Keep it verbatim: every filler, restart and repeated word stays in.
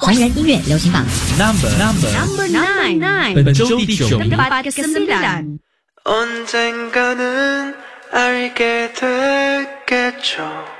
还原音乐流行榜 Number Number Number nine. 本周第九名。 Tempat kesembilan. 언젠가는 알게 되겠죠.